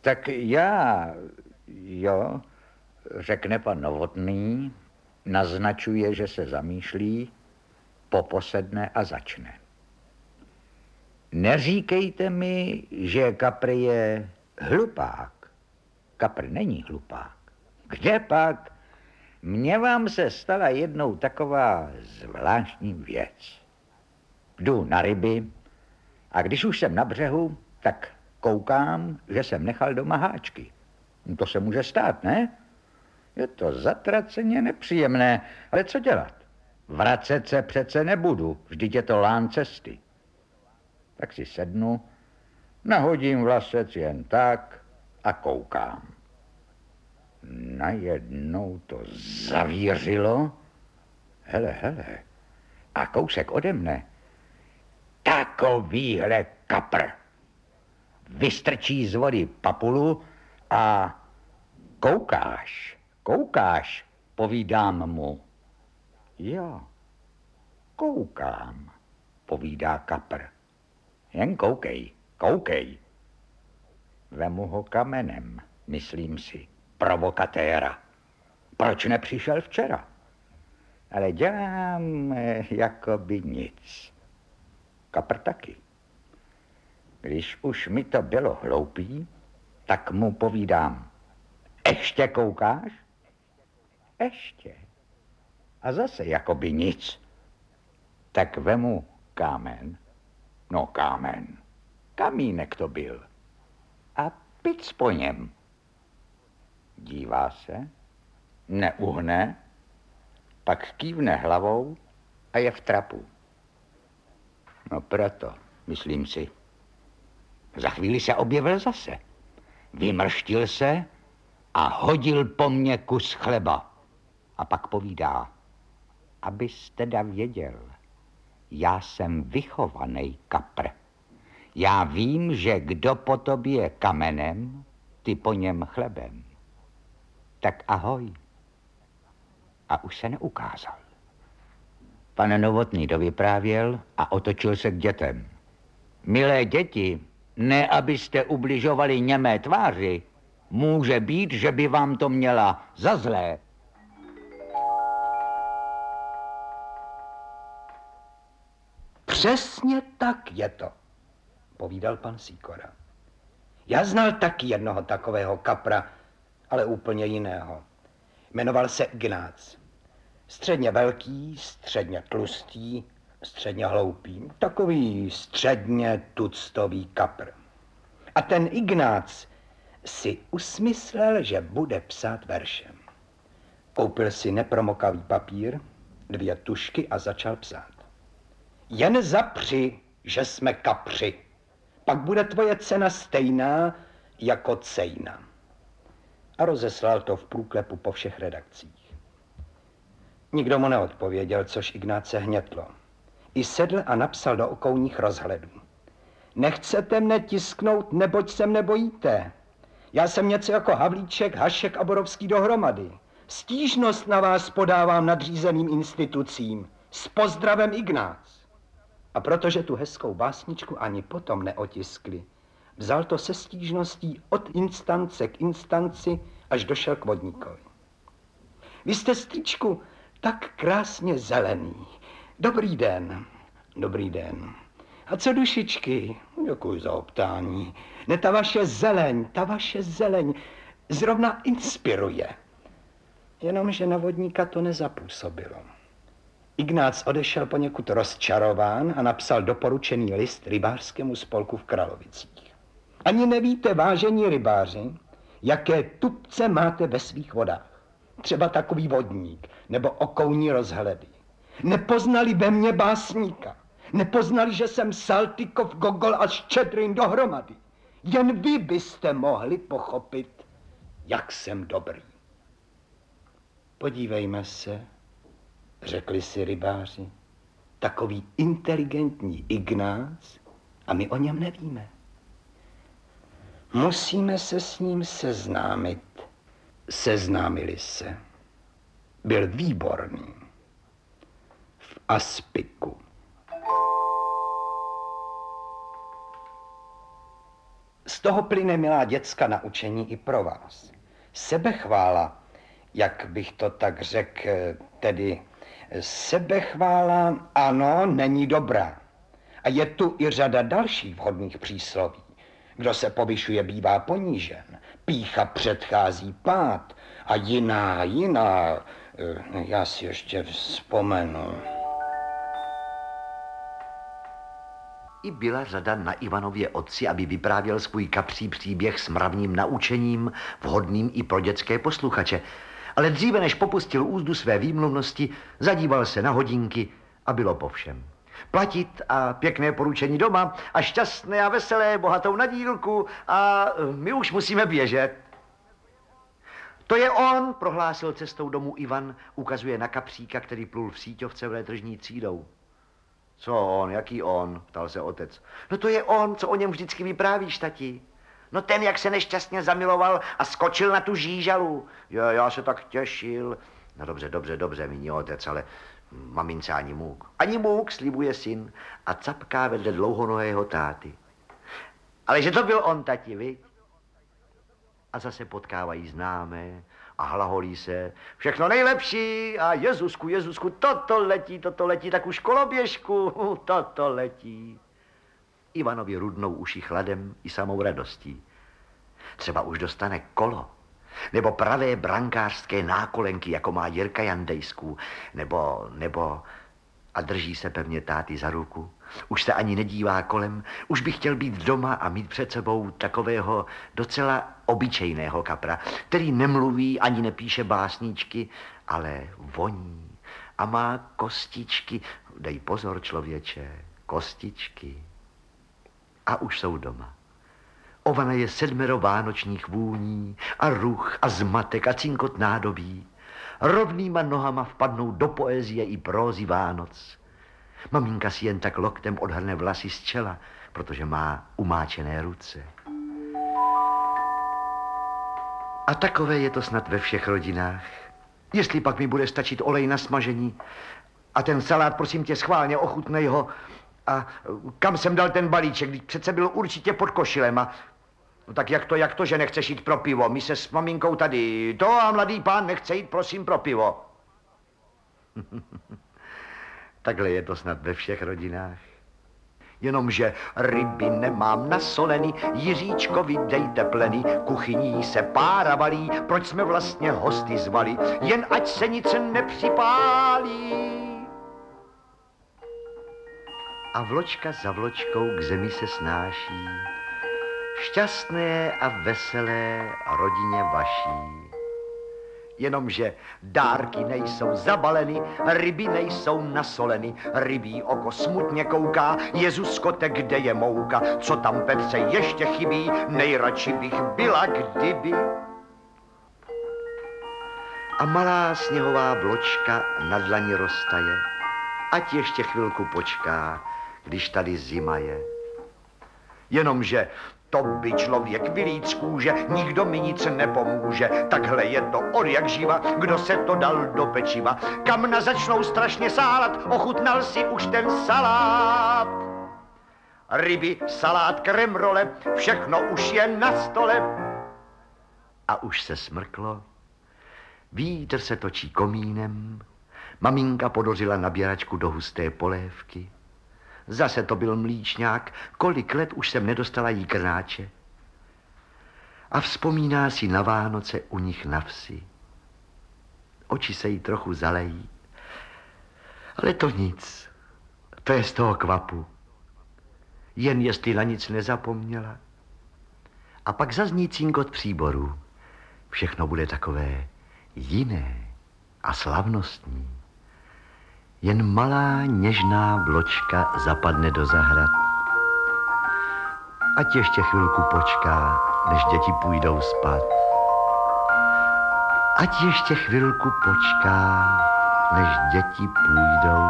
Tak jo, řekne pan Novotný, naznačuje, že se zamýšlí, poposedne a začne. Neříkejte mi, že Kapr je hlupák. Kapr není hlupák. Kde pak? Mně vám se stala jednou taková zvláštní věc. Jdu na ryby a když už jsem na břehu, tak koukám, že jsem nechal doma háčky. To se může stát, ne? Je to zatraceně nepříjemné, ale co dělat? Vracet se přece nebudu, vždyť je to lán cesty. Tak si sednu, nahodím vlasec jen tak a koukám. Najednou to zavířilo. Hele, a kousek ode mne takovýhle kapr vystrčí z vody papulu a koukáš, povídám mu. Jo, koukám, povídá kapr. Jen koukej. Vemu ho kamenem, myslím si, provokatéra. Proč nepřišel včera? Ale dělám jako by nic. Kapr taky. Když už mi to bylo hloupý, tak mu povídám. Ještě koukáš? Ještě. A zase jako by nic. Tak vemu kámen. No kámen. Kamínek to byl. A pic po něm. Dívá se, neuhne, pak kývne hlavou a je v trapu. No proto, myslím si. Za chvíli se objevil zase. Vymrštil se a hodil po mně kus chleba. A pak povídá, abys teda věděl, já jsem vychovaný kapr. Já vím, že kdo po tobě kamenem, ty po něm chlebem. Tak ahoj. A už se neukázal. Pan Novotný dovyprávěl a otočil se k dětem. Milé děti, ne abyste ubližovali němé tváři, může být, že by vám to měla za zlé. Přesně tak je to, povídal pan Sýkora. Já znal taky jednoho takového kapra, ale úplně jiného. Jmenoval se Ignác. Středně velký, středně tlustý, středně hloupý. Takový středně tuctový kapr. A ten Ignác si usmyslel, že bude psát veršem. Koupil si nepromokavý papír, 2 tužky a začal psát. Jen zapři, že jsme kapři. Pak bude tvoje cena stejná jako cejna. A rozeslal to v průklepu po všech redakcích. Nikdo mu neodpověděl, což Ignáce hnětlo. I sedl a napsal do okolních rozhledů. Nechcete mne tisknout, neboť se mne bojíte. Já jsem něco jako Havlíček, Hašek a Borovský dohromady. Stížnost na vás podávám nadřízeným institucím. S pozdravem Ignác. A protože tu hezkou básničku ani potom neotiskli, vzal to se stížností od instance k instanci, až došel k vodníkovi. Vy jste, strýčku, tak krásně zelený. Dobrý den. Dobrý den. A co dušičky? Děkuji za optání. Ne, ta vaše zeleň zrovna inspiruje. Jenomže na vodníka to nezapůsobilo. Ignác odešel poněkud rozčarován a napsal doporučený list rybářskému spolku v Kralovicích. Ani nevíte, vážení rybáři, jaké tupce máte ve svých vodách. Třeba takový vodník nebo okouní rozhledy. Nepoznali ve mně básníka. Nepoznali, že jsem Saltykov, Gogol a Ščedrin dohromady. Jen vy byste mohli pochopit, jak jsem dobrý. Podívejme se, řekli si rybáři, takový inteligentní Ignác a my o něm nevíme. Musíme se s ním seznámit. Seznámili se. Byl výborný. V Aspiku. Z toho plyne, milá děcka, naučení i pro vás. Sebechvála, jak bych to tak řekl, tedy sebechvála, ano, není dobrá. A je tu i řada dalších vhodných přísloví. Kdo se povyšuje, bývá ponížen. Pýcha předchází pád. A jiná, já si ještě vzpomenu. I byla řada na Ivanově otci, aby vyprávěl svůj kapří příběh s mravním naučením, vhodným i pro dětské posluchače. Ale dříve, než popustil úzdu své výmluvnosti, zadíval se na hodinky a bylo po všem. Platit a pěkné poručení doma a šťastné a veselé, bohatou nadílku a my už musíme běžet. To je on, prohlásil cestou domů Ivan, ukazuje na kapříka, který plul v síťovce vlé tržní třídou. Co on, jaký on, ptal se otec. No to je on, co o něm vždycky vyprávíš, tati. No ten, jak se nešťastně zamiloval a skočil na tu žížalu. Já se tak těšil. No dobře, míní otec, ale mamince ani můk. Ani můk, slibuje syn a capká vedle dlouhonohého táty. Ale že to byl on, tati, viď? A zase potkávají známé a hlaholí se. Všechno nejlepší a Jezusku, toto letí, tak už koloběžku, toto letí. Ivanovi rudnou uši chladem i samou radostí. Třeba už dostane kolo, nebo pravé brankářské nákolenky, jako má Jirka Jandejsků, nebo a drží se pevně táty za ruku. Už se ani nedívá kolem, už by chtěl být doma a mít před sebou takového docela obyčejného kapra, který nemluví ani nepíše básničky, ale voní a má kostičky. Dej pozor, člověče, kostičky. A už jsou doma. Ovana je 7 vánočních vůní a ruch a zmatek a cinkot nádobí. Rovnýma nohama vpadnou do poezie i prózy Vánoc. Maminka si jen tak loktem odhrne vlasy z čela, protože má umáčené ruce. A takové je to snad ve všech rodinách. Jestli pak mi bude stačit olej na smažení a ten salát, prosím tě, schválně ochutnej ho. A kam jsem dal ten balíček, když přece byl určitě pod košilem a... No tak jak to, že nechceš jít pro pivo? My se s maminkou tady... To a mladý pán nechce jít, prosím, pro pivo. Takhle je to snad ve všech rodinách. Jenomže ryby nemám nasolený, Jiříčkovi dejte plený, kuchyní se pára valí, proč jsme vlastně hosty zvali, jen ať se nic nepřipálí. A vločka za vločkou k zemi se snáší, šťastné a veselé rodině vaší. Jenomže dárky nejsou zabaleny, ryby nejsou nasoleny, rybí oko smutně kouká, Jezuskote, kde je mouka, co tam Petře ještě chybí, nejradši bych byla, kdyby. A malá sněhová vločka na dlani roztaje, ať ještě chvilku počká, když tady zima je. Jenomže to by člověk vylít z kůže, nikdo mi nic nepomůže. Takhle je to od jak živa, kdo se to dal do pečiva. Kamna začnou strašně sálat, ochutnal si už ten salát. Ryby, salát, kremrole, všechno už je na stole. A už se smrklo, vítr se točí komínem, maminka podořila nabíračku do husté polévky. Zase to byl mlíčňák, kolik let už jsem nedostala jí krnáče. A vzpomíná si na Vánoce u nich na vsi. Oči se jí trochu zalejí, ale to nic, to je z toho kvapu. Jen jestli na nic nezapomněla. A pak zazní cinkot příborů. Všechno bude takové jiné a slavnostní. Jen malá něžná vločka zapadne do zahrad. Ať ještě chvilku počká, než děti půjdou spát. Ať ještě chvilku počká, než děti půjdou